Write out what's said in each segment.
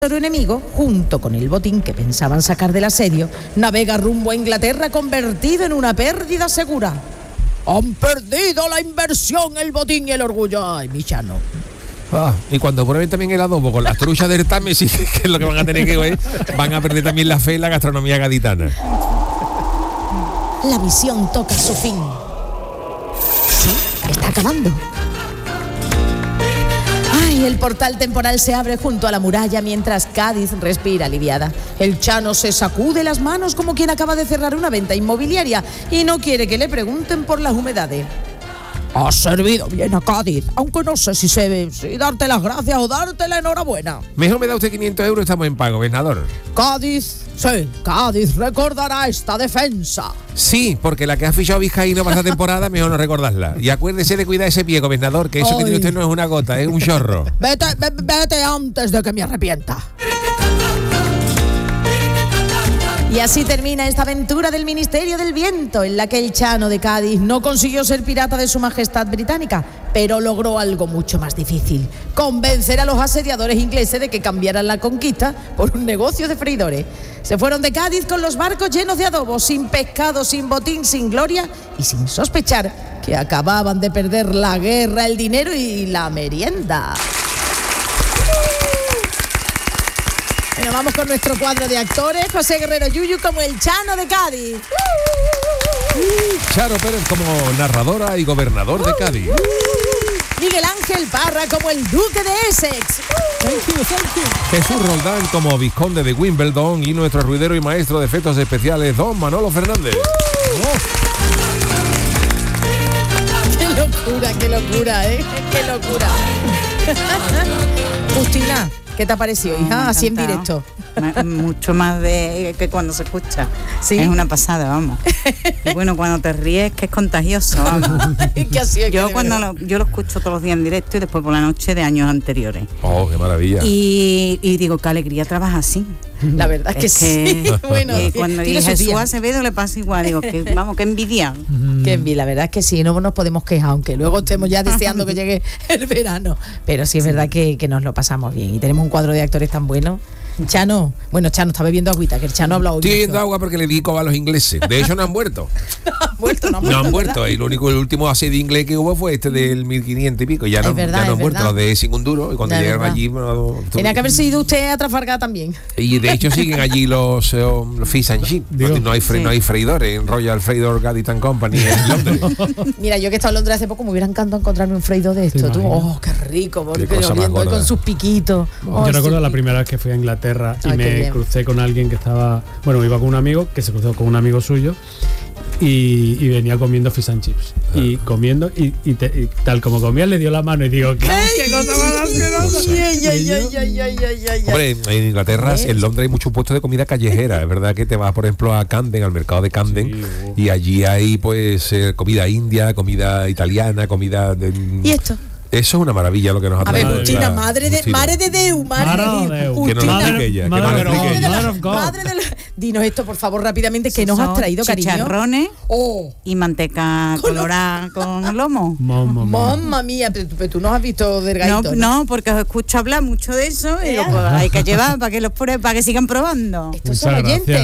enemigo, junto con el botín que pensaban sacar del asedio, navega rumbo a Inglaterra convertido en una pérdida segura. Han perdido la inversión, el botín y el orgullo. Ay, mi Chano. Y cuando prueben también el adobo con las truchas del Támesis, que es lo que van a tener que ver, van a perder también la fe en la gastronomía gaditana. La misión toca su fin. Sí, está acabando. Ay, el portal temporal se abre junto a la muralla mientras Cádiz respira aliviada. El Chano se sacude las manos como quien acaba de cerrar una venta inmobiliaria y no quiere que le pregunten por las humedades. Has servido bien a Cádiz, aunque no sé si darte las gracias o darte la enhorabuena. Mejor me da usted 500 euros, estamos en pago, gobernador. Cádiz recordará esta defensa. Sí, porque la que ha fichado Vizcaíno para esta temporada, mejor no recordarla. Y acuérdese de cuidar ese pie, gobernador, que eso que tiene usted no es una gota, es un chorro. Vete antes de que me arrepienta. Y así termina esta aventura del Ministerio del Viento, en la que el Chano de Cádiz no consiguió ser pirata de su majestad británica, pero logró algo mucho más difícil: convencer a los asediadores ingleses de que cambiaran la conquista por un negocio de freidores. Se fueron de Cádiz con los barcos llenos de adobo, sin pescado, sin botín, sin gloria y sin sospechar que acababan de perder la guerra, el dinero y la merienda. Bueno, vamos con nuestro cuadro de actores. José Guerrero Yuyu como el Chano de Cádiz. Charo Pérez como narradora y gobernador de Cádiz. Miguel Ángel Parra como el Duque de Essex. Jesús Roldán como vizconde de Wimbledon y nuestro ruidero y maestro de efectos especiales, don Manolo Fernández. Qué locura, ¿eh? Qué locura. Justina, ¿qué te ha parecido, hija? Así en directo. Mucho más de que cuando se escucha. ¿Sí? Es una pasada, vamos. Y bueno, cuando te ríes, que es contagioso, vamos. Yo lo escucho todos los días en directo y después por la noche de años anteriores. Oh, qué maravilla. Y digo, qué alegría trabaja así. La verdad es que sí. Bueno, cuando dije Jesús Acevedo le pasa igual, digo, que vamos, qué envidia. Qué envidia, la verdad es que sí, no nos podemos quejar, aunque luego estemos ya deseando que llegue el verano. Pero sí es verdad que nos lo pasamos bien y tenemos un cuadro de actores tan bueno. Chano está bebiendo agüita, que el Chano ha hablado. Estoy bebiendo agua porque le di coba a los ingleses. De hecho no han muerto. No han muerto. Y el último asedio inglés que hubo fue este del 1500 y pico. Ya no han muerto. Los de Sin un duro. Y cuando llegaron allí... Tenía que haber sido usted a Trafalgar también. Y de hecho siguen allí los fish and chip. No hay freidores en Royal Freidor Gadget and Company en Londres. Mira, yo que he estado en Londres hace poco me hubiera encantado encontrarme un freidor de esto. Qué rico, porque oliendo con sus piquitos. Yo recuerdo la primera vez que fui a Inglaterra y me crucé con alguien que estaba, iba con un amigo que se cruzó con un amigo suyo y venía comiendo fish and chips y comiendo y tal como comía le dio la mano y digo, ¿qué cosa más asquerosa? Hombre, en Inglaterra, en Londres hay muchos puestos de comida callejera. Es verdad que te vas, por ejemplo, a Camden, al mercado de Camden, y allí hay pues comida india, comida italiana, comida de... ¿Y esto? Eso es una maravilla lo que nos ha traído. A ver, Justina, madre de Deu. Que no nos explique ella. Dinos esto, por favor, rápidamente, que nos has traído, cariño. Chicharrones y manteca colorada con lomo. Mamma mía, pero tú no has visto delgadito. No, porque os escucho hablar mucho de eso y digo, pues hay que llevar para que los prueben, para que sigan probando. Estos son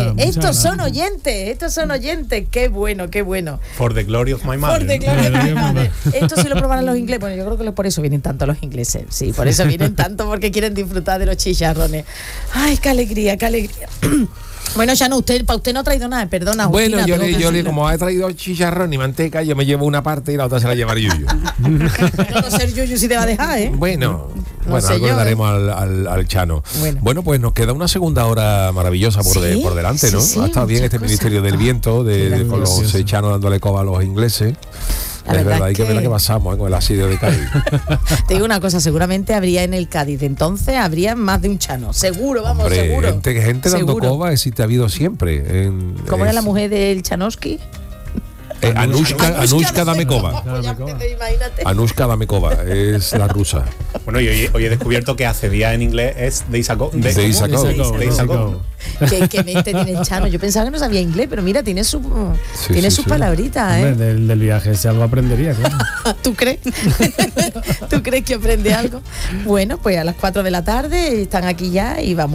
oyentes. Qué bueno. For the glory of my mother. Esto sí lo probarán los ingleses. Bueno, yo creo que por eso vienen tanto los ingleses. Sí, por eso vienen tanto, porque quieren disfrutar de los chicharrones. Ay, qué alegría. Bueno, ya no, para usted no ha traído nada, perdona. Bueno, Justina, yo como he traído chicharrón y manteca, yo me llevo una parte y la otra se la llevará Yuyu. No sé Yuyu si te va a dejar, ¿eh? Bueno, algo le daremos al Chano. Bueno, pues nos queda una segunda hora maravillosa por delante, ¿no? Ha estado bien este Ministerio del Viento, con los Chanos dándole coba a los ingleses. Es verdad, hay que ver la que pasamos con el asedio de Cádiz. Te digo una cosa, seguramente habría en el Cádiz entonces habría más de un Chano, seguro, seguro. Gente dando coba existe, ha habido siempre. ¿Cómo era la mujer del Chanovsky? Anushka Damekova. Anushka Damekova es la rusa. Bueno, y hoy he descubierto que accedía en inglés es de Isakov. ¿Qué mente tiene el Chano? Yo pensaba que no sabía inglés, pero mira, tiene sus palabritas, ¿eh? Del viaje si algo aprendería, claro. ¿Tú crees? ¿Tú crees que aprende algo? Bueno, pues a las 4 de la tarde están aquí ya y vamos